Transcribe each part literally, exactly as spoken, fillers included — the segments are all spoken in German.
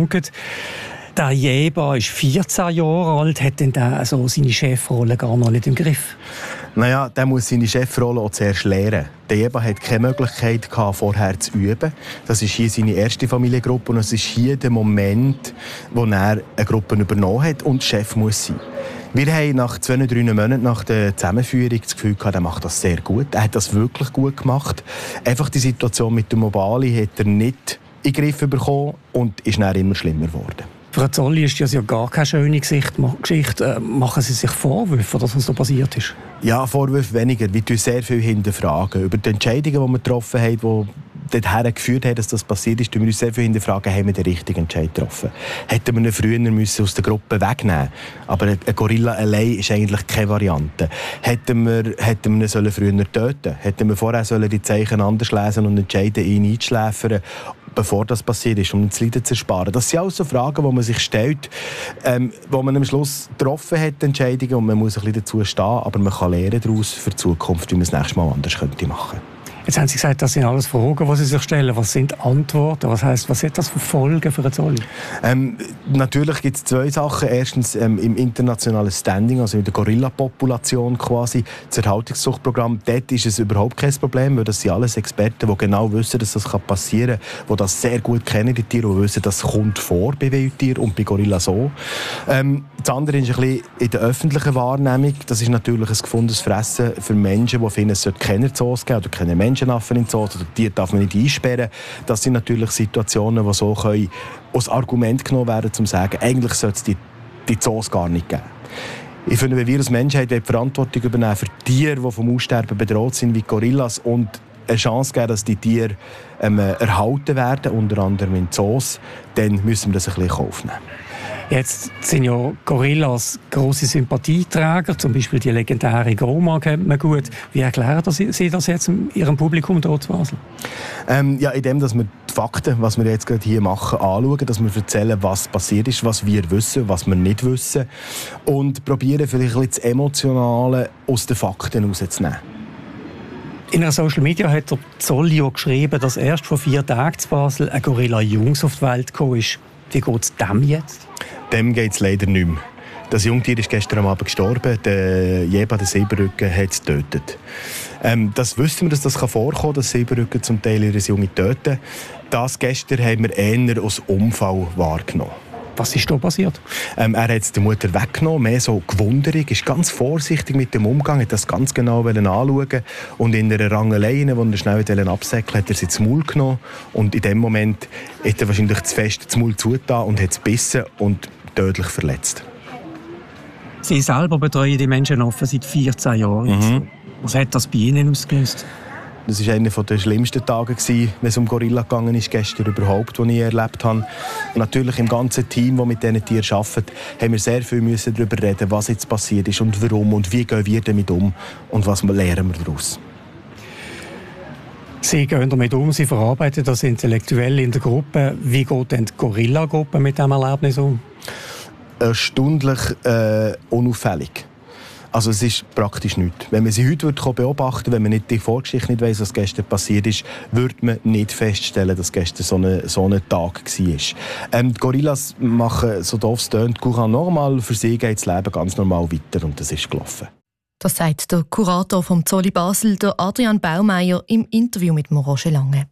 danke. Der Jeber ist vierzehn Jahre alt, hat denn der also seine Chefrolle gar noch nicht im Griff? Naja, der muss seine Chefrolle auch zuerst lernen. Der Jeber hat keine Möglichkeit gehabt, vorher zu üben. Das ist hier seine erste Familiengruppe und es ist hier der Moment, wo er eine Gruppe übernommen hat und Chef muss sein. Wir haben nach zwei, drei Monaten nach der Zusammenführung das Gefühl gehabt, er macht das sehr gut. Er hat das wirklich gut gemacht. Einfach die Situation mit dem Mobali hat er nicht in den Griff bekommen und ist dann immer schlimmer geworden. Für Zolli ist das ja gar keine schöne Geschichte. Machen Sie sich Vorwürfe, dass was so passiert ist? Ja, Vorwürfe weniger. Wir tun sehr viel hinterfragen. Über die Entscheidungen, die wir getroffen haben, die dorthin geführt haben, dass das passiert ist, tun wir uns sehr viel hinterfragen, haben wir den richtigen Entscheid getroffen. Hätten wir ihn früher müssen aus der Gruppe wegnehmen müssen. Aber ein Gorilla allein ist eigentlich keine Variante. Hätten wir, hätten wir ihn früher töten sollen. Hätten wir vorher sollen die Zeichen anders lesen und entscheiden, ihn einzuschläfern, bevor das passiert ist, um das Leiden zu ersparen. Das sind alles so Fragen, die man sich stellt, ähm, wo man am Schluss getroffen hat, Entscheidungen, und man muss ein bisschen dazu stehen, aber man kann lernen daraus für die Zukunft, wie man es nächstes Mal anders könnte machen. Jetzt haben Sie gesagt, das sind alles Fragen, die Sie sich stellen. Was sind Antworten? Was heisst, was hat das für Folgen für Zolli? Ähm, natürlich gibt es zwei Sachen. Erstens ähm, im internationalen Standing, also in der Gorilla-Population quasi, das Erhaltungszuchtprogramm. Dort ist es überhaupt kein Problem, weil das sind alles Experten, die genau wissen, dass das passieren kann, die das sehr gut kennen, die Tiere, die wissen, das kommt vor bei Wildtieren und bei Gorilla so. Ähm, das andere ist ein bisschen in der öffentlichen Wahrnehmung. Das ist natürlich ein gefundenes Fressen für Menschen, die finden, es sollte keine Zoos geben oder keine Menschenaffen in Zoos oder Tiere darf man nicht einsperren. Das sind natürlich Situationen, die so können als Argument genommen werden, um zu sagen, eigentlich sollte es die, die Zoos gar nicht geben. Ich finde, wenn wir als Menschheit die Verantwortung übernehmen für Tiere, die vom Aussterben bedroht sind, wie Gorillas, und eine Chance geben, dass die Tiere ähm, erhalten werden, unter anderem in Zoos, dann müssen wir das ein bisschen in Kauf nehmen. Jetzt sind ja Gorillas grosse Sympathieträger, zum Beispiel die legendäre Goma kennt man gut. Wie erklären Sie das jetzt Ihrem Publikum hier zu Basel? Ähm, ja, indem, dass wir die Fakten, was wir jetzt gerade hier machen, anschauen, dass wir erzählen, was passiert ist, was wir wissen, was wir nicht wissen, und probieren vielleicht ein bisschen das Emotionale aus den Fakten herauszunehmen. In einer Social Media hat der Zolli geschrieben, dass erst vor vier Tagen zu Basel ein Gorilla Jungs auf die Welt gekommen ist. Wie geht es dem jetzt? Dem geht es leider nicht mehr. Das Jungtier ist gestern am Abend gestorben. Der Jeber, der Silberrücken, hat es getötet. Ähm, das wissen wir, dass das vorkommen kann, dass Silberrücken zum Teil ihre Junge töten. Das gestern haben wir eher als Unfall wahrgenommen. Was ist da passiert? Ähm, er hat es der Mutter weggenommen, mehr so gewundert, ist ganz vorsichtig mit dem Umgang, hat das ganz genau anschauen und in einer Rangelei, wo er schnell absäckeln hat er sie ins Maul genommen und in dem Moment hat er wahrscheinlich zu fest das Maul zugetan und hat es gebissen und tödlich verletzt. Sie selber betreuen die Menschenaffen seit vierzehn Jahren. Mhm. Was hat das bei Ihnen ausgelöst? Das war einer der schlimmsten Tage, wenn es um Gorilla gegangen ist, gestern überhaupt, die ich erlebt habe. Natürlich im ganzen Team, das mit diesen Tieren arbeitet, haben wir sehr viel müssen darüber reden, was jetzt passiert ist und warum und wie gehen wir damit um und was lernen wir daraus. Sie gehen damit um, Sie verarbeiten das intellektuell in der Gruppe. Wie geht denn die Gorilla-Gruppe mit diesem Erlebnis um? Stündlich äh, unauffällig. Also es ist praktisch nichts. Wenn man sie heute beobachten würde, wenn man nicht die Vorgeschichte nicht weiss, was gestern passiert ist, würde man nicht feststellen, dass gestern so ein so eine Tag war. Ähm, die Gorillas machen, so doof es tönt, courant normal. Für sie geht das Leben ganz normal weiter und das ist gelaufen. Das sagt der Kurator vom Zolli Basel, der Adrian Baumeier, im Interview mit Roger Lange.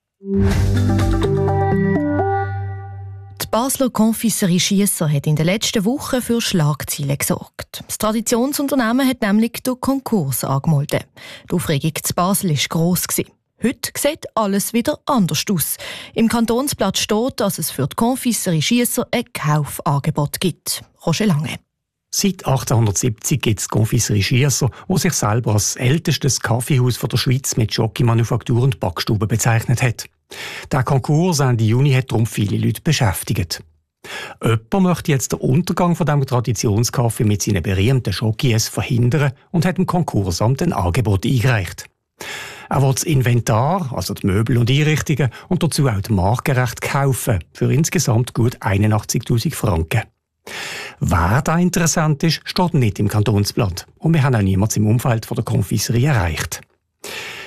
Die Basler Confiserie Schiesser hat in den letzten Wochen für Schlagzeilen gesorgt. Das Traditionsunternehmen hat nämlich den Konkurs angemeldet. Die Aufregung zu Basel war gross. Heute sieht alles wieder anders aus. Im Kantonsblatt steht, dass es für die Confiserie Schiesser ein Kaufangebot gibt. Roger Lange. Seit achtzehnhundertsiebzig gibt es die Confiserie Schiesser, die sich selber als ältestes Kaffeehaus der Schweiz mit Schokimanufaktur und Backstube bezeichnet hat. Der Konkurs Ende Juni hat darum viele Leute beschäftigt. Jemand möchte jetzt den Untergang von diesem Traditionskaffee mit seinen berühmten Schokies verhindern und hat dem Konkursamt ein Angebot eingereicht. Er will das Inventar, also die Möbel und Einrichtungen, und dazu auch das Markenrecht kaufen, für insgesamt gut einundachtzigtausend Franken. Wer da interessant ist, steht nicht im Kantonsblatt. Und wir haben auch niemanden im Umfeld von der Konfiserie erreicht.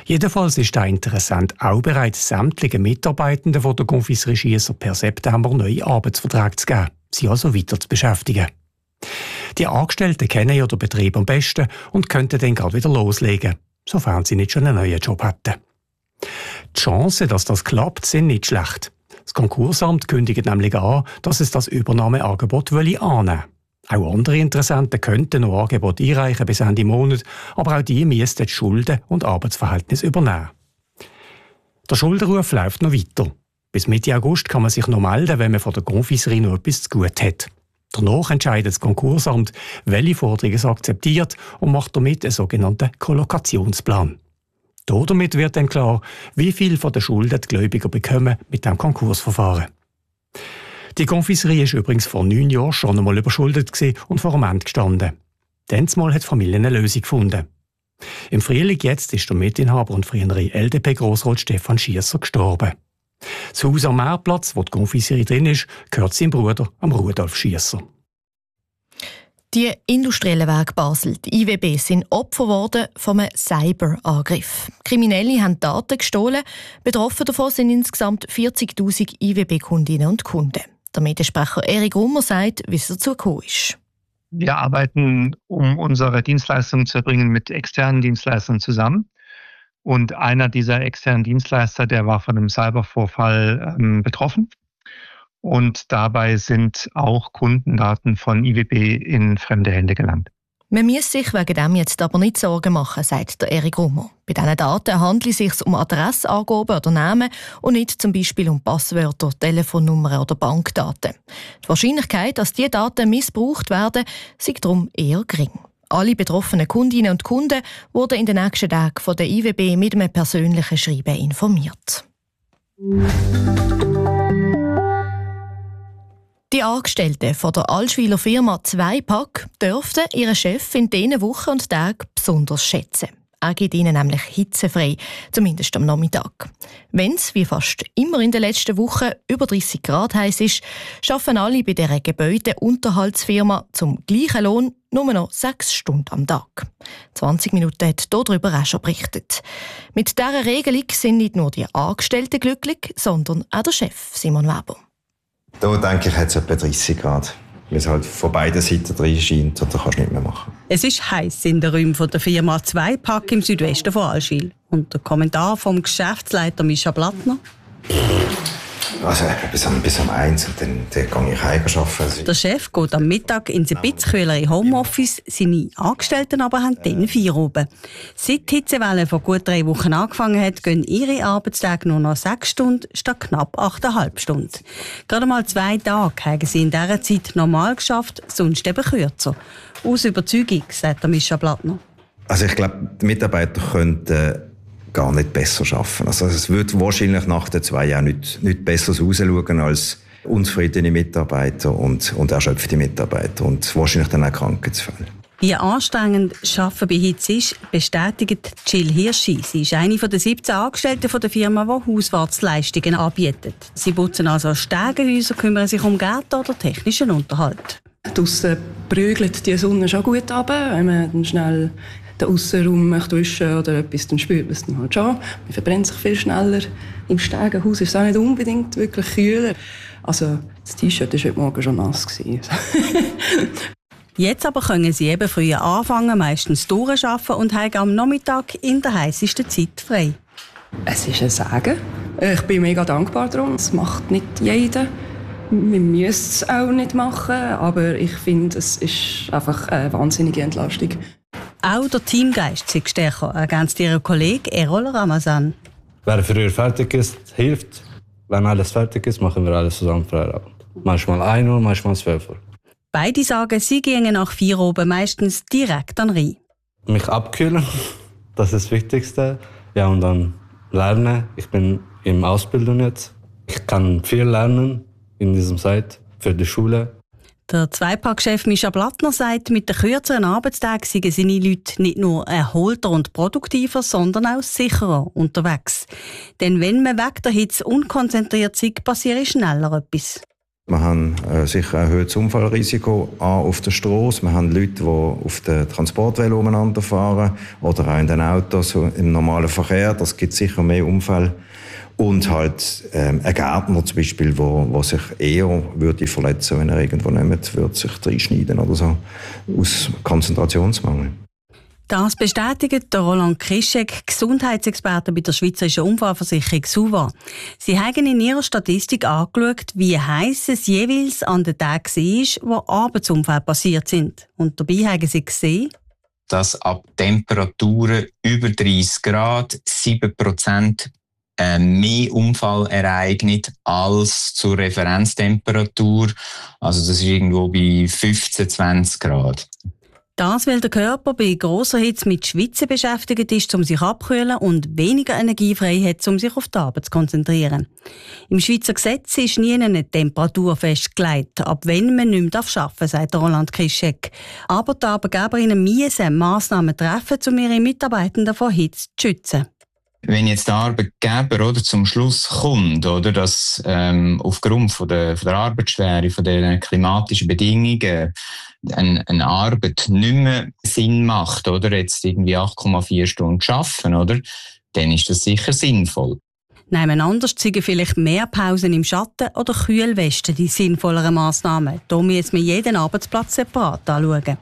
Jedenfalls ist der Interessent auch bereit, sämtlichen Mitarbeitenden von der Confiserie Schiesser per September neue Arbeitsverträge zu geben, sie also weiter zu beschäftigen. Die Angestellten kennen ja den Betrieb am besten und könnten dann gerade wieder loslegen, sofern sie nicht schon einen neuen Job hätten. Die Chancen, dass das klappt, sind nicht schlecht. Das Konkursamt kündigt nämlich an, dass es das Übernahmeangebot annehmen wolle. Auch andere Interessenten könnten noch Angebote einreichen bis Ende Monat, aber auch die müssten die Schulden und Arbeitsverhältnisse übernehmen. Der Schuldenruf läuft noch weiter. Bis Mitte August kann man sich noch melden, wenn man von der Confiserie noch etwas zu gut hat. Danach entscheidet das Konkursamt, welche Forderungen es akzeptiert und macht damit einen sogenannten Kollokationsplan. Damit wird dann klar, wie viel von den Schulden die Gläubiger bekommen mit dem Konkursverfahren. Die Confiserie war übrigens vor neun Jahren schon einmal überschuldet und vor dem Ende gestanden. Dannsmal hat die Familie eine Lösung gefunden. Im Frühling jetzt ist der Mitinhaber und frühere L D P-Grossrat Stefan Schiesser gestorben. Das Haus am Meerplatz, wo die Confiserie drin ist, gehört seinem Bruder, am Rudolf Schiesser. Die Industriellen Werke Basel, die I W B, sind Opfer geworden von einem Cyberangriff. Kriminelle haben Daten gestohlen. Betroffen davon sind insgesamt vierzigtausend I W B-Kundinnen und Kunden. Der Mediensprecher Erik Rummer sagt, wie es dazu gekommen ist. Wir arbeiten, um unsere Dienstleistungen zu erbringen, mit externen Dienstleistern zusammen. Und einer dieser externen Dienstleister, der war von einem Cybervorfall ähm, betroffen. Und dabei sind auch Kundendaten von I W B in fremde Hände gelangt. Man muss sich wegen dem jetzt aber nicht Sorgen machen, sagt der Erik Rummer. Bei diesen Daten handelt es sich um Adressangaben oder Namen und nicht zum Beispiel um Passwörter, Telefonnummern oder Bankdaten. Die Wahrscheinlichkeit, dass diese Daten missbraucht werden, ist darum eher gering. Alle betroffenen Kundinnen und Kunden wurden in den nächsten Tagen von der I W B mit einem persönlichen Schreiben informiert. Die Angestellten von der Allschwiler Firma Zweipack dürften ihren Chef in diesen Wochen und Tagen besonders schätzen. Er gibt ihnen nämlich hitzefrei, zumindest am Nachmittag. Wenn es, wie fast immer in den letzten Wochen, über dreißig Grad heiß ist, arbeiten alle bei dieser Gebäudeunterhaltsfirma zum gleichen Lohn nur noch sechs Stunden am Tag. zwanzig Minuten hat darüber auch schon berichtet. Mit dieser Regelung sind nicht nur die Angestellten glücklich, sondern auch der Chef Simon Weber. Da denke ich, hat es etwa dreißig Grad. Weil es halt von beiden Seiten rein scheint und da kannst du nicht mehr machen. Es ist heiß in den Räumen der Firma Zweipack im Südwesten von Allschwil. Und der Kommentar vom Geschäftsleiter Mischa Blattner. Also bis um, bis um eins und dann, dann gehe ich heim arbeiten. Der Chef geht am Mittag ins ein bisschen kühlere Homeoffice, seine Angestellten aber haben dann Feierabend. Seit die Hitzewelle vor gut drei Wochen angefangen hat, gehen ihre Arbeitstage nur noch sechs Stunden statt knapp achteinhalb Stunden. Gerade mal zwei Tage haben sie in dieser Zeit normal geschafft, sonst eben kürzer. Aus Überzeugung, sagt der Mischa Blattner. Also ich glaube, die Mitarbeiter könnten gar nicht besser arbeiten. Also es wird wahrscheinlich nach den zwei Jahren nicht, nicht besser rausschauen als unzufriedene Mitarbeiter und, und erschöpfte Mitarbeiter und wahrscheinlich dann auch Krankheitsfälle. Wie anstrengend Arbeiten bei Hitze ist, bestätigt Jill Hirschi. Sie ist eine der siebzehn Angestellten der Firma, die Hauswartsleistungen anbietet. Sie putzen also Stegenhäuser, kümmern sich um Gärten oder technischen Unterhalt. Draussen prügelt die Sonne schon gut runter, wenn man dann schnell den Aussenraum möchte wischen oder etwas, dann spürt man es dann halt schon. Man verbrennt sich viel schneller. Im Stegenhaus ist es auch nicht unbedingt wirklich kühler. Also das T-Shirt war heute Morgen schon nass. Jetzt aber können sie eben früher anfangen, meistens durcharbeiten und haben am Nachmittag in der heißesten Zeit frei. Es ist ein Segen. Ich bin mega dankbar darum. Es macht nicht jeder. Man müsste es auch nicht machen, aber ich finde, es ist einfach eine wahnsinnige Entlastung. Auch der Teamgeist ist stärker, ergänzt ihr Kollege Errol Ramazan. Wer früher fertig ist, hilft. Wenn alles fertig ist, machen wir alles zusammen Feierabend. Manchmal ein Uhr, manchmal zwölf Uhr. Beide sagen, sie gehen nach vier oben meistens direkt an Rhein. Mich abkühlen, das ist das Wichtigste. Ja, und dann lernen. Ich bin in Ausbildung jetzt. Ich kann viel lernen in dieser Zeit für die Schule. Der Zweipack-Chef Mischa Blattner sagt, mit den kürzeren Arbeitstagen seien seine Leute nicht nur erholter und produktiver, sondern auch sicherer unterwegs. Denn wenn man wegen der Hitze unkonzentriert ist, passiert schneller etwas. Wir haben äh, sicher ein erhöhtes Unfallrisiko auf der Straße. Wir haben Leute, die auf den Transportvelo umeinander fahren oder auch in den Autos im normalen Verkehr. Das gibt sicher mehr Unfälle. Und halt ähm, ein Gärtner zum Beispiel, wo, wo sich eher würde verletzen, wenn er irgendwo nimmt, würde sich reinschneiden oder so, aus Konzentrationsmangel. Das bestätigt der Roland Krischek, Gesundheitsexperte bei der Schweizerischen Unfallversicherung SUVA. Sie haben in ihrer Statistik angeschaut, wie heiß es jeweils an den Tagen war, wo Arbeitsunfälle passiert sind. Und dabei haben sie gesehen, dass ab Temperaturen über dreißig Grad sieben Prozent äh, mehr Unfallereignisse als zur Referenztemperatur. Also das ist irgendwo bei fünfzehn, zwanzig Grad. Das, weil der Körper bei grosser Hitze mit Schwitzen beschäftigt ist, um sich abzukühlen und weniger Energie frei hat, um sich auf die Arbeit zu konzentrieren. Im Schweizer Gesetz ist nie eine Temperatur festgelegt, ab wenn man nicht mehr arbeiten darf, sagt Roland Krischek. Aber die Arbeitgeberinnen müssen Massnahmen treffen, um ihre Mitarbeitenden vor Hitze zu schützen. Wenn jetzt der Arbeitgeber oder, zum Schluss kommt, oder, dass ähm, aufgrund von der, von der Arbeitsschwere, von den klimatischen Bedingungen eine, eine Arbeit nicht mehr Sinn macht, oder jetzt irgendwie acht Komma vier Stunden arbeiten, oder, dann ist das sicher sinnvoll. Nebeneinander zeigen vielleicht mehr Pausen im Schatten oder Kühlwesten die sinnvolleren Massnahmen. Da müssen wir jeden Arbeitsplatz separat anschauen.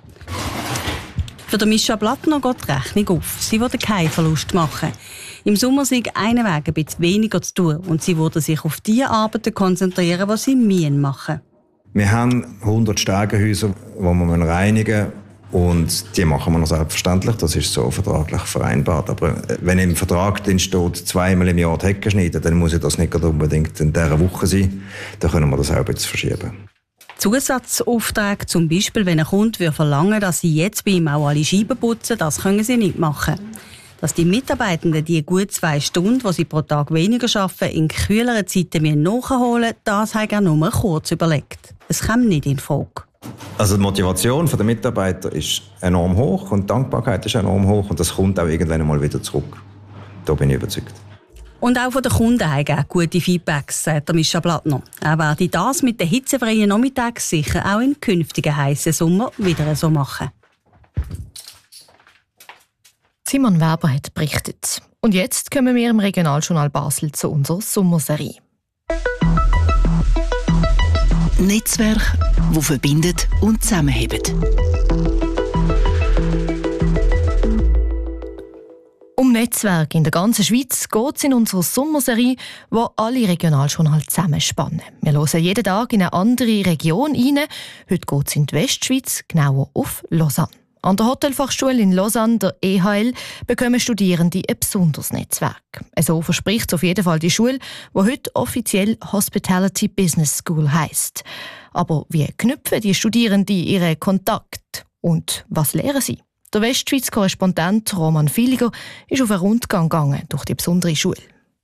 Für den Mischa Blattner geht die Rechnung auf. Sie will keinen Verlust machen. Im Sommer sei einen Weg ein bisschen weniger zu tun und sie würden sich auf die Arbeiten konzentrieren, die sie müssen machen. Wir haben hundert Stegenhäuser, die wir reinigen müssen. Und die machen wir noch selbstverständlich, das ist so vertraglich vereinbart. Aber wenn im Vertrag drin steht, zweimal im Jahr die Hecke schneiden, dann muss ja das nicht unbedingt in dieser Woche sein. Dann können wir das auch jetzt verschieben. Zusatzaufträge, zum Beispiel, wenn ein Kunde verlangen, dass sie jetzt bei ihm auch alle Scheiben putzen, das können sie nicht machen. Dass die Mitarbeitenden die gut zwei Stunden, die sie pro Tag weniger arbeiten, in kühleren Zeiten nachholen müssen, das hat er nur kurz überlegt. Es kommt nicht in Frage. Also die Motivation der Mitarbeiter ist enorm hoch und die Dankbarkeit ist enorm hoch und das kommt auch irgendwann einmal wieder zurück. Da bin ich überzeugt. Und auch von den Kunden haben auch gute Feedbacks, sagt der Mischa Blattner. Er werde das mit den hitzefreien Nachmittagen sicher auch im künftigen heißen Sommer wieder so machen. Simon Weber hat berichtet. Und jetzt kommen wir im Regionaljournal Basel zu unserer Sommerserie. Netzwerk, das verbindet und zusammenhält. Um Netzwerke in der ganzen Schweiz geht es in unserer Sommerserie, wo alle Regionaljournal zusammenspannen. Wir hören jeden Tag in eine andere Region rein. Heute geht es in die Westschweiz, genauer auf Lausanne. An der Hotelfachschule in Lausanne, der E H L, bekommen Studierende ein besonderes Netzwerk. So verspricht es auf jeden Fall die Schule, die heute offiziell Hospitality Business School heisst. Aber wie knüpfen die Studierenden ihren Kontakt? Und was lernen sie? Der Westschweiz-Korrespondent Roman Filiger ist auf einen Rundgang gegangen durch die besondere Schule.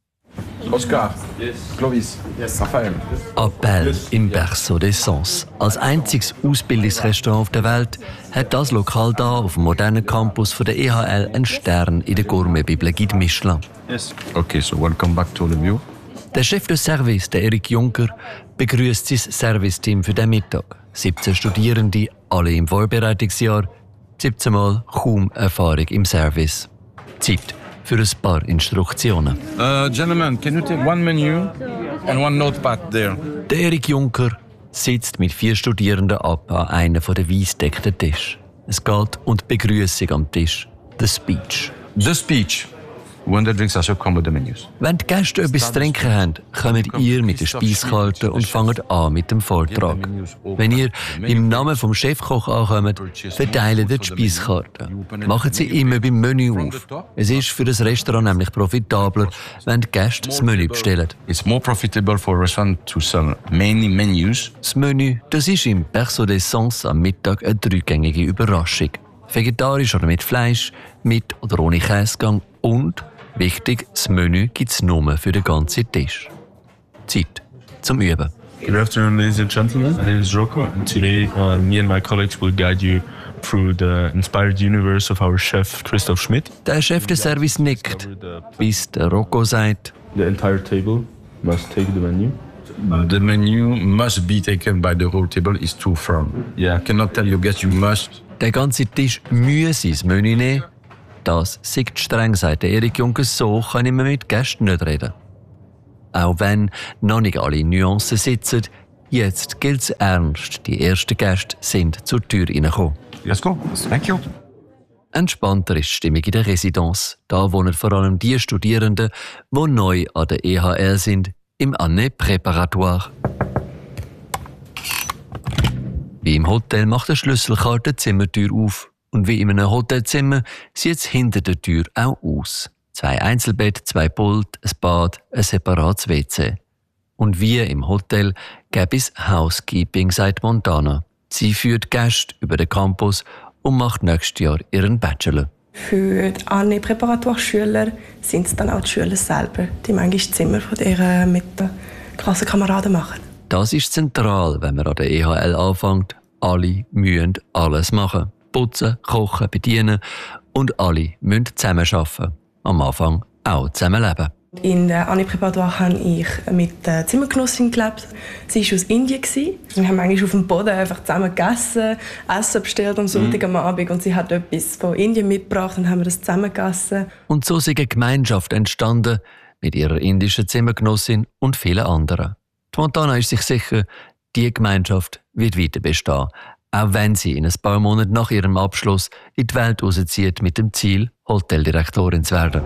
Oscar, yes. Clovis, yes. Raphael. Appel im Berceau des Sens. Als einziges Ausbildungsrestaurant auf der Welt hat das Lokal hier auf dem modernen Campus von der E H L einen Stern in der Gourmet-Bibel Guide Michelin. Yes. Okay, so welcome back to all of you. Der Chef des Service, der Erik Juncker, begrüßt sein Serviceteam für den Mittag. siebzehn Studierende, alle im Vorbereitungsjahr, siebzehn Mal kaum Erfahrung im Service. Zeit für ein paar Instruktionen. Uh, gentlemen, can you take one menu and one notepad there? Der Erik Juncker sitzt mit vier Studierenden ab an einem der weissdeckten Tisch. Es geht um die Begrüßung am Tisch, the speech. The speech. When the drinks are served, come with the menus. Wenn die Gäste etwas zu trinken haben, kommt ihr mit der Speiskarte und fangt an mit dem Vortrag. Wenn ihr im Namen vom Chefkoch ankommt, verteilt ihr die Speiskarte. Machen sie immer beim Menü auf. Es ist für das Restaurant nämlich profitabler, wenn die Gäste das Menü bestellen. It's more profitable for a restaurant to sell many menus. Das Menü, das ist im Berceau des Sens am Mittag eine dreigängige Überraschung. Vegetarisch oder mit Fleisch, mit oder ohne Käsegang und, wichtig, das Menü gibt es nur für den ganzen Tisch. Zeit zum Üben. Good afternoon, ladies and gentlemen. My name is Rocco, and today uh, me and my colleagues will guide you through the inspired universe of our chef Christoph Schmidt. Der Chef des Service nickt, bis der Rocco sagt: The entire table must take the menu. the menu must be taken by the whole table is too firm. Yeah, I cannot tell your guests you must. Der ganze Tisch müsse ins Menü nehmen. Das sei streng, sagt Erik Juncker, so kann ich mit Gästen nicht reden. Auch wenn noch nicht alle Nuancen sitzen, jetzt gilt es ernst. Die ersten Gäste sind zur Tür reingekommen. Let's go. Thank you. Entspannter ist die Stimmung in der Residenz. Da wohnen vor allem die Studierenden, die neu an der E H L sind, im Année Préparatoire. Wie im Hotel macht der Schlüsselkarte die Zimmertür auf. Und wie in einem Hotelzimmer sieht es hinter der Tür auch aus. Zwei Einzelbett, zwei Pult, ein Bad, ein separates W C. Und wie im Hotel gäbe es Housekeeping, sagt Montana. Sie führt Gäste über den Campus und macht nächstes Jahr ihren Bachelor. Für die Année Préparatoire-Schüler sind es dann auch die Schüler selber, die manchmal das Zimmer von deren mit den Klassenkameraden machen. Das ist zentral, wenn man an der E H L anfängt. Alle müssen alles machen. Putzen, kochen, bedienen und alle müssen zusammenarbeiten. Am Anfang auch zusammenleben. In der Année Préparatoire habe ich mit der Zimmergenossin gelebt. Sie war aus Indien. Wir haben eigentlich auf dem Boden einfach zusammen gegessen, Essen bestellt am Sonntag am Abend und sie hat etwas von Indien mitgebracht und haben wir das zusammen gegessen. Und so ist eine Gemeinschaft entstanden mit ihrer indischen Zimmergenossin und vielen anderen. Die Montana ist sich sicher, diese Gemeinschaft wird weiter bestehen, auch wenn sie in ein paar Monaten nach ihrem Abschluss in die Welt rauszieht mit dem Ziel, Hoteldirektorin zu werden.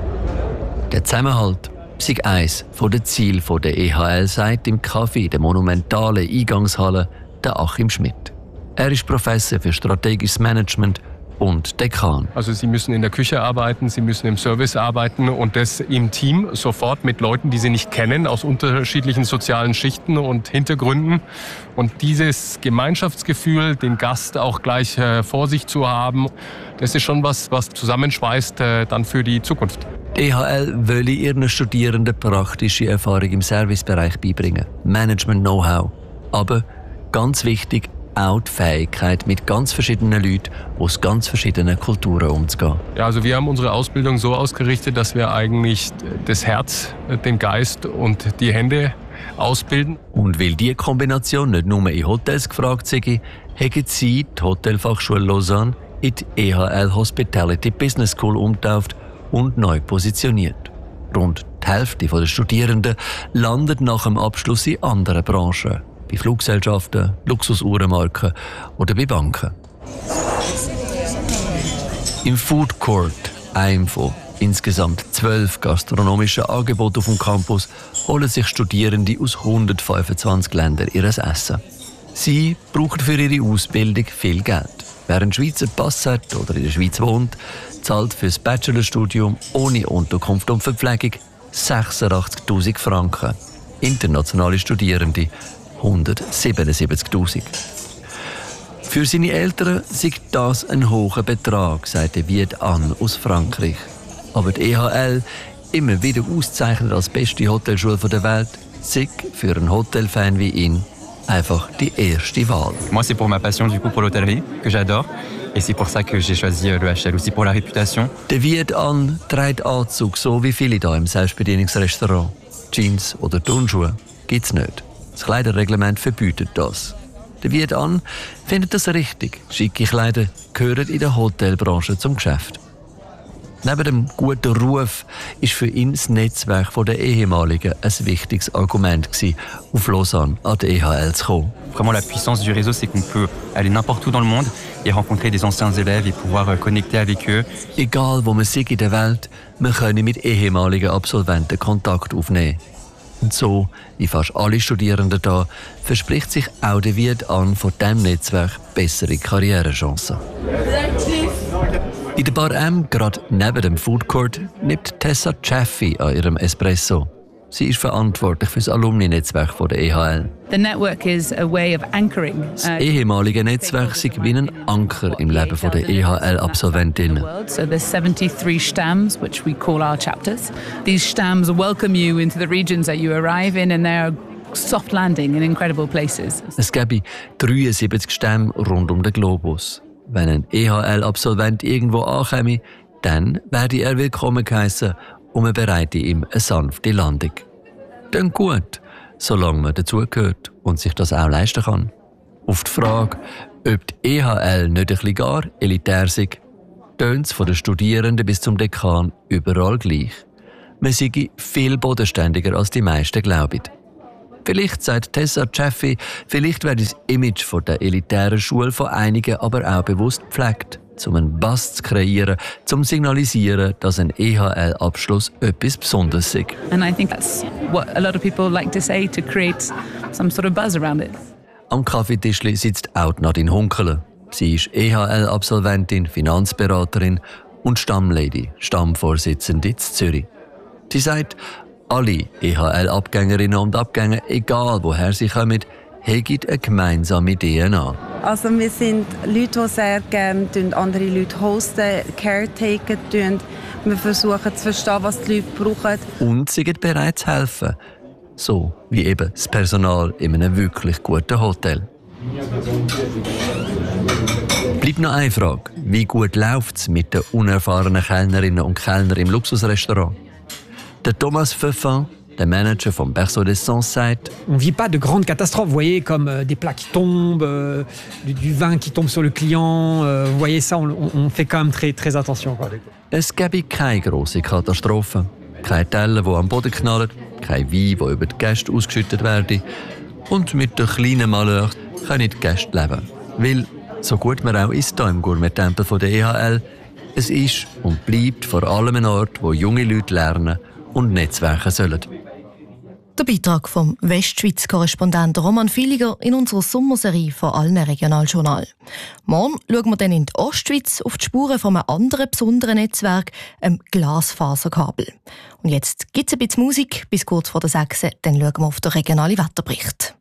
Der Zusammenhalt sei eines der Ziele der E H L, sagt im Café der monumentalen Eingangshalle der Achim Schmidt. Er ist Professor für strategisches Management und Dekan. Also Sie müssen in der Küche arbeiten, Sie müssen im Service arbeiten und das im Team sofort mit Leuten, die Sie nicht kennen, aus unterschiedlichen sozialen Schichten und Hintergründen. Und dieses Gemeinschaftsgefühl, den Gast auch gleich äh, vor sich zu haben, das ist schon was, was zusammenschweißt äh, dann für die Zukunft. Die E H L will ihren Studierenden praktische Erfahrung im Servicebereich beibringen, Management-Know-how. Aber ganz wichtig, auch die Fähigkeit, mit ganz verschiedenen Leuten aus ganz verschiedenen Kulturen umzugehen. Ja, also wir haben unsere Ausbildung so ausgerichtet, dass wir eigentlich das Herz, den Geist und die Hände ausbilden. Und weil diese Kombination nicht nur in Hotels gefragt sei, haben sie die Hotelfachschule Lausanne in die E H L Hospitality Business School umgetauft und neu positioniert. Rund die Hälfte der Studierenden landet nach dem Abschluss in anderen Branchen, bei Fluggesellschaften, Luxusuhrenmarken oder bei Banken. Im Food Court, einem von insgesamt zwölf gastronomischen Angeboten auf dem Campus, holen sich Studierende aus hundertfünfundzwanzig Ländern ihr Essen. Sie brauchen für ihre Ausbildung viel Geld. Wer einen Schweizer Pass hat oder in der Schweiz wohnt, zahlt für das Bachelorstudium ohne Unterkunft und Verpflegung sechsundachtzigtausend Franken. Internationale Studierende hundertsiebenundsiebzigtausend. Für seine Eltern sei das ein hoher Betrag, sagte Viet An aus Frankreich. Aber die E H L, immer wieder ausgezeichnet als beste Hotelschule der Welt, sei für einen Hotelfan wie ihn einfach die erste Wahl. Moi, c'est pour ma passion du coup pour l'hôtellerie que j'adore. Et c'est pour ça que j'ai choisi le H L, aussi pour la réputation. Der Viet An trägt Anzug, so wie viele hier im Selbstbedienungsrestaurant. Jeans oder Turnschuhe gibt's nicht. Das Kleiderreglement verbietet das. Der Viet An findet das richtig. Schicke Kleider gehören in der Hotelbranche zum Geschäft. Neben dem guten Ruf war für ihn das Netzwerk der Ehemaligen ein wichtiges Argument gewesen, auf Lausanne an die E H L zu kommen. Vraiment la puissance du réseau, c'est qu'on peut aller n'importe où dans le monde et rencontrer des anciens élèves et pouvoir connecter avec eux. Egal wo man sei in der Welt, man könne mit ehemaligen Absolventen Kontakt aufnehmen. Und so, wie fast alle Studierenden hier, verspricht sich auch der Viet An von diesem Netzwerk bessere Karrierechancen. In der Bar M, gerade neben dem Food Court, nimmt Tessa Chaffee an ihrem Espresso. Sie ist verantwortlich für das Alumni-Netzwerk der E H L. The network is a way of anchoring. Das ehemalige Netzwerk ist wie ein Anker im Leben der E H L-Absolventinnen. So there's seventy-three Stamms, which we call our chapters. These Stamms welcome you into the regions that you arrive in, and they're soft landing in incredible places. Es gäbe dreiundsiebzig Stämme rund um den Globus. Wenn ein E H L-Absolvent irgendwo ankäme, dann werde er willkommen geheissen und man bereite ihm eine sanfte Landung. Dann gut, solange man dazugehört und sich das auch leisten kann. Auf die Frage, ob die E H L nicht ein bisschen gar elitär sei, tönt es von den Studierenden bis zum Dekan überall gleich. Man sei viel bodenständiger als die meisten glauben. Vielleicht, sagt Tessa Chaffee, vielleicht werde das Image von der elitären Schule von einigen aber auch bewusst gepflegt, um einen Bass zu kreieren, zum zu signalisieren, dass ein E H L-Abschluss etwas Besonderes ist. And I think that's what a lot of people like to say, to create some sort of buzz around it. Am Kaffeetischli sitzt auch Nadine Hunkele. Sie ist E H L-Absolventin, Finanzberaterin und Stammlady, Stammvorsitzende in Zürich. Sie sagt, alle E H L-Abgängerinnen und Abgänger, egal woher sie kommen, haben eine gemeinsame D N A. Also wir sind Leute, die sehr gerne andere Leute hosten, caretaken tun. Wir versuchen zu verstehen, was die Leute brauchen. Und sie sind bereit zu helfen. So wie eben das Personal in einem wirklich guten Hotel. Bleibt noch eine Frage. Wie gut läuft es mit den unerfahrenen Kellnerinnen und Kellnern im Luxusrestaurant? Der Thomas Pfeffin, der Manager vom Berceau des Sens, sagt: On ne vit pas de grandes catastrophes, vous voyez, comme euh, des plats qui tombent, euh, du, du vin qui tombe sur le client. Euh, vous voyez ça, on, on fait quand même très, très attention. Quoi. Es gäbe keine grosse Katastrophe. Keine Teller, die am Boden knallen, kein Wein, der über die Gäste ausgeschüttet werde. Und mit den kleinen Malheurs können die Gäste leben. Weil, so gut man auch ist hier im Gourmet-Tempel von der E H L, es ist und bleibt vor allem ein Ort, wo junge Leute lernen und Netzwerken sollen. Der Beitrag vom Westschweiz-Korrespondent Roman Filiger in unserer Sommerserie von allen Regionaljournal. Morgen schauen wir dann in die Ostschweiz auf die Spuren von einem anderen besonderen Netzwerk, einem Glasfaserkabel. Und jetzt gibt es ein bisschen Musik bis kurz vor der sechs, dann schauen wir auf den regionalen Wetterbericht.